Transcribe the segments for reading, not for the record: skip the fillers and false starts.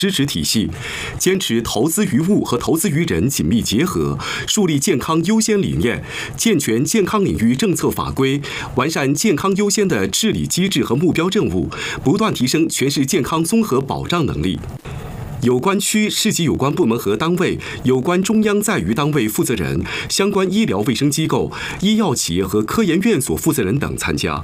支持体系，坚持投资于物和投资于人紧密结合，树立健康优先理念，健全健康领域政策法规，完善健康优先的治理机制和目标任务，不断提升全市健康综合保障能力。有关区、市级有关部门和单位、有关中央在渝单位负责人、相关医疗卫生机构、医药企业和科研院所负责人等参加。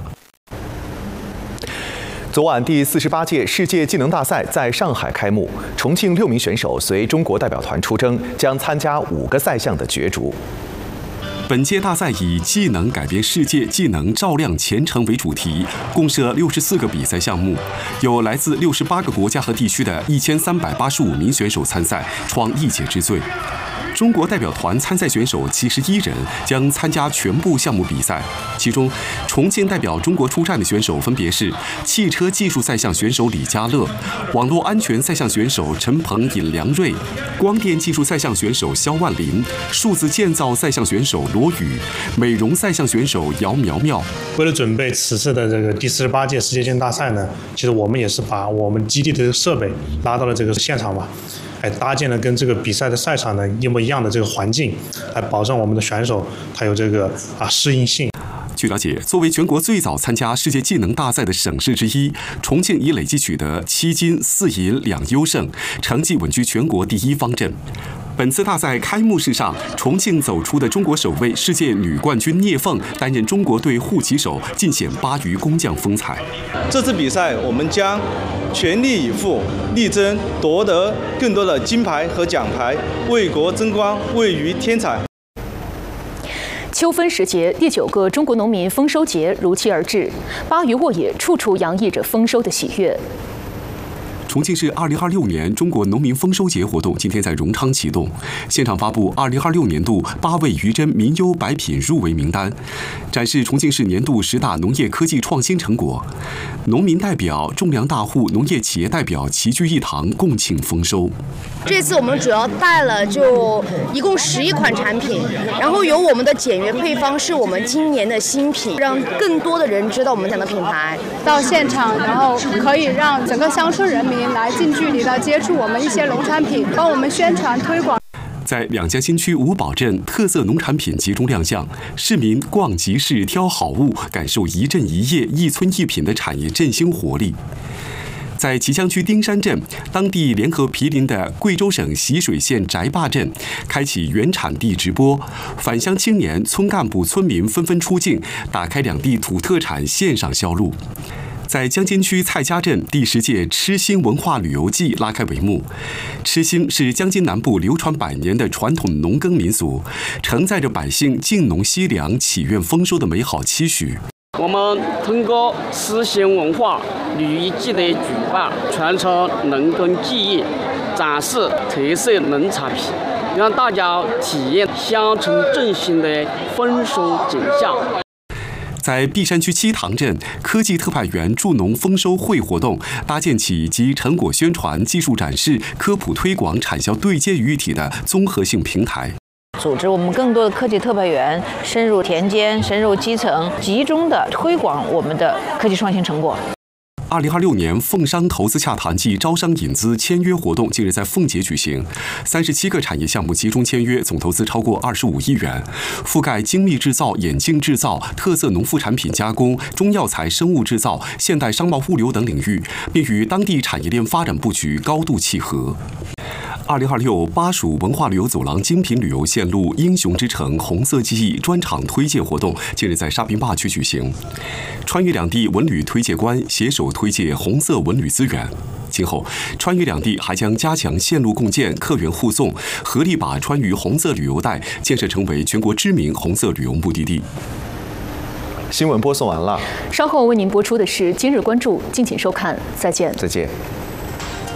昨晚第48届世界技能大赛在上海开幕，重庆6名选手随中国代表团出征，将参加5个赛项的角逐。 本届大赛以“技能改变世界，技能照亮前程”为主题，共设64个比赛项目，有来自68个国家和地区的1385名选手参赛，创一姐之最。中国代表团参赛选手71人将参加全部项目比赛，其中重庆代表中国出战的选手分别是汽车技术赛项选手李家乐、网络安全赛项选手陈鹏、尹良瑞、光电技术赛项选手肖万林、数字建造赛项选手罗宇、美容赛项选手姚苗苗。 为了准备此次的这个第48届世界技能大赛呢，其实我们也是把我们基地的设备拉到了这个现场吧。搭建了跟这个比赛的赛场呢一模一样的这个环境，来保证我们的选手他有这个适应性。 据了解，作为全国最早参加世界技能大赛的省市之一，重庆已累计取得7金4银2优胜，成绩稳居全国第1方阵。本次大赛开幕式上，重庆走出的中国首位世界女冠军聂凤担任中国队护旗手，尽显巴渝工匠风采。 这次比赛我们将全力以赴，力争夺得更多的金牌和奖牌，为国争光，为渝添彩。 秋分时节，第9个中国农民丰收节如期而至，巴渝沃野处处洋溢着丰收的喜悦。 重庆市2026年中国农民丰收节活动今天在荣昌启动，现场发布2026年度8位渝珍民优白品入围名单，展示重庆市年度10大农业科技创新成果。农民代表、种粮大户、农业企业代表齐聚一堂，共庆丰收。 这次我们主要带了一共11款产品，然后有我们的简约配方是我们今年的新品，让更多的人知道我们讲的品牌。 到现场，然后可以让整个乡村人民来近距离的接触我们一些农产品，帮我们宣传推广。 在两江新区五堡镇，特色农产品集中亮相，市民逛集市、挑好物，感受一镇一业、一村一品的产业振兴活力。在旗江区丁山镇，当地联合毗邻的贵州省习水县翟坝镇，开启原产地直播，返乡青年、村干部、村民纷纷出境，打开两地土特产线上销路。在江津区蔡家镇，第10届吃星文化旅游季拉开帷幕。吃星是江津南部流传100年的传统农耕民俗，承载着百姓敬农惜粮、祈愿丰收的美好期许。 我们通过吃星文化旅游季的举办，传承农耕技艺，展示特色农产品，让大家体验乡村振兴的丰收景象。 在璧山区七塘镇，科技特派员助农丰收会活动搭建起集成果宣传、技术展示、科普推广、产销对接于一体的综合性平台。 组织我们更多的科技特派员深入田间、深入基层，集中的推广我们的科技创新成果。 2026年凤商投资洽谈暨招商引资签约活动近日在凤节举行，37个产业项目集中签约，总投资超过25亿元，覆盖精密制造、眼镜制造、特色农副产品加工、中药材、生物制造、现代商贸物流等领域，并与当地产业链发展布局高度契合。2026巴蜀文化旅游走廊精品旅游线路英雄之城红色记忆专场推介活动近日在沙坪坝区举行，川渝两地文旅推介官携手推介红色文旅资源。今后，川渝两地还将加强线路共建、客源护送，合力把川渝红色旅游带建设成为全国知名红色旅游目的地。 新闻播送完了， 稍后为您播出的是今日关注，敬请收看，再见。 再见。